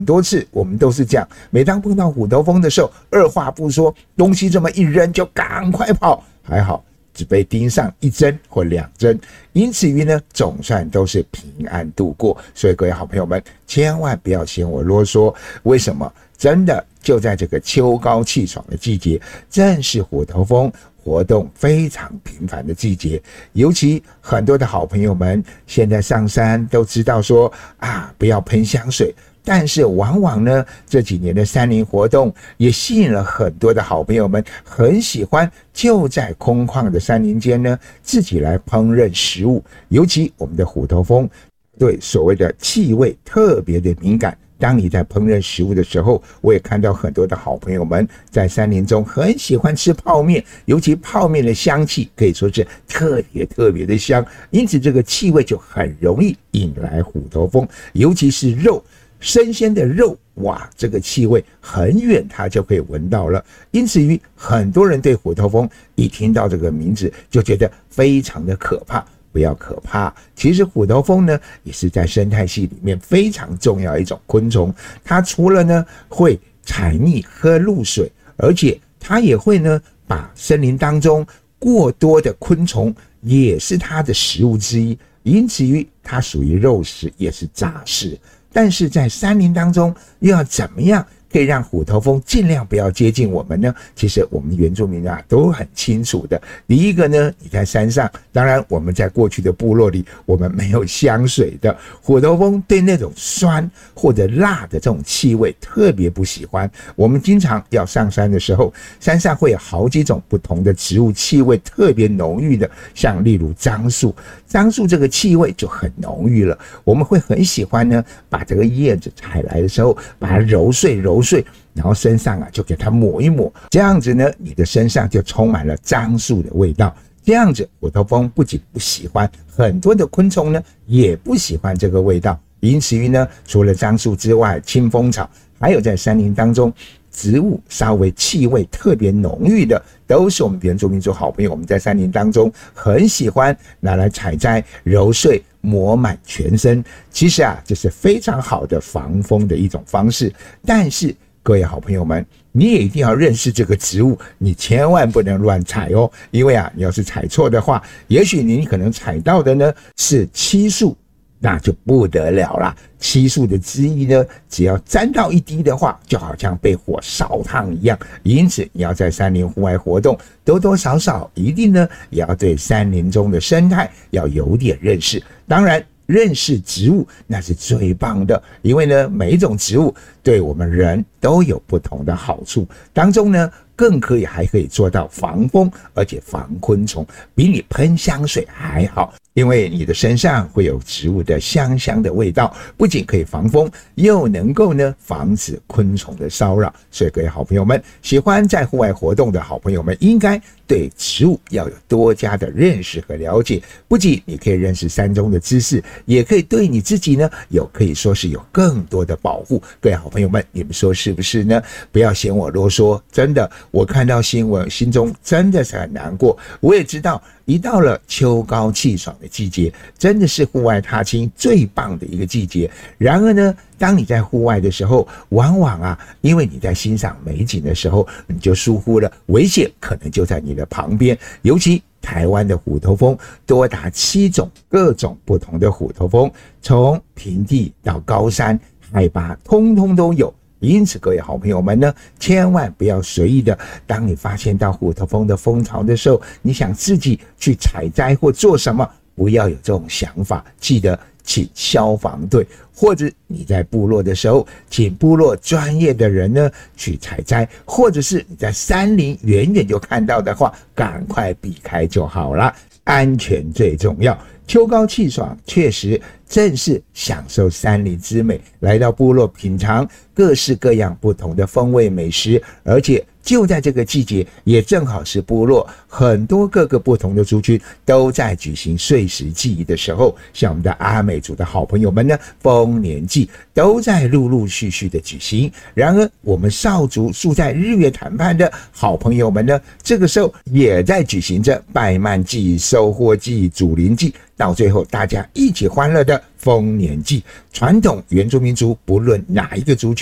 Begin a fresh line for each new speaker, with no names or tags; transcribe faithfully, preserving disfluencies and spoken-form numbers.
多次我们都是这样，每当碰到虎头蜂的时候，二话不说，东西这么一扔就赶快跑，还好只被叮上一针或两针，因此于呢，总算都是平安度过。所以各位好朋友们，千万不要嫌我啰嗦。为什么？真的就在这个秋高气爽的季节，正是虎头蜂活动非常频繁的季节。尤其很多的好朋友们现在上山都知道说啊，不要喷香水。但是往往呢，这几年的山林活动也吸引了很多的好朋友们，很喜欢就在空旷的山林间呢，自己来烹饪食物。尤其我们的虎头蜂对所谓的气味特别的敏感。当你在烹饪食物的时候，我也看到很多的好朋友们在山林中很喜欢吃泡面，尤其泡面的香气可以说是特别特别的香，因此这个气味就很容易引来虎头蜂，尤其是肉。生鲜的肉，哇，这个气味很远它就可以闻到了，因此于很多人对虎头蜂一听到这个名字就觉得非常的可怕。不要可怕，其实虎头蜂呢也是在生态系里面非常重要一种昆虫，它除了呢会采蜜喝露水，而且它也会呢把森林当中过多的昆虫也是它的食物之一，因此于它属于肉食也是杂食。但是在山林当中又要怎么样可以让虎头蜂尽量不要接近我们呢？其实我们原住民啊都很清楚的。第一个呢，你在山上，当然我们在过去的部落里，我们没有香水的。虎头蜂对那种酸或者辣的这种气味特别不喜欢。我们经常要上山的时候，山上会有好几种不同的植物气味特别浓郁的，像例如樟树，樟树这个气味就很浓郁了。我们会很喜欢呢，把这个叶子采来的时候，把它揉碎揉碎，然后身上啊就给它抹一抹，这样子呢，你的身上就充满了樟树的味道。这样子虎头蜂不仅不喜欢，很多的昆虫呢也不喜欢这个味道。因此于呢，除了樟树之外，青蜂草，还有在山林当中植物稍微气味特别浓郁的，都是我们原住民族好朋友，我们在山林当中很喜欢拿来采摘揉碎抹满全身。其实啊，这是非常好的防风的一种方式。但是各位好朋友们，你也一定要认识这个植物，你千万不能乱采哦，因为啊，你要是采错的话，也许你可能采到的呢是漆树，那就不得了啦。漆树的汁液呢，只要沾到一滴的话，就好像被火烧烫一样。因此你要在山林户外活动，多多少少一定呢也要对山林中的生态要有点认识。当然认识植物那是最棒的，因为呢每一种植物对我们人都有不同的好处，当中呢更可以还可以做到防风，而且防昆虫，比你喷香水还好。因为你的身上会有植物的香香的味道，不仅可以防风，又能够呢防止昆虫的骚扰。所以各位好朋友们，喜欢在户外活动的好朋友们，应该对植物要有多加的认识和了解。不仅你可以认识山中的知识，也可以对你自己呢有可以说是有更多的保护。各位好朋友们，你们说是不是呢？不要嫌我啰嗦，真的，我看到新闻，心中真的是很难过。我也知道，一到了秋高气爽的季节，真的是户外踏青最棒的一个季节。然而呢，当你在户外的时候，往往啊，因为你在欣赏美景的时候，你就疏忽了危险可能就在你的旁边。尤其台湾的虎头蜂多达七种各种不同的虎头蜂，从平地到高山，海拔通通都有。因此各位好朋友们呢，千万不要随意的，当你发现到虎头蜂的蜂巢的时候，你想自己去采摘或做什么，不要有这种想法。记得请消防队，或者你在部落的时候，请部落专业的人呢去采摘，或者是你在山林远远就看到的话，赶快避开就好了，安全最重要。秋高气爽，确实正是享受山林之美，来到部落品尝各式各样不同的风味美食，而且就在这个季节，也正好是部落很多各个不同的族群都在举行岁时祭仪的时候，像我们的阿美族的好朋友们呢，丰年祭都在陆陆续续的举行。然而我们少族住在日月潭畔的好朋友们呢，这个时候也在举行着拜曼祭、收获祭、祖灵祭，到最后大家一起欢乐的丰年祭。传统原住民族不论哪一个族群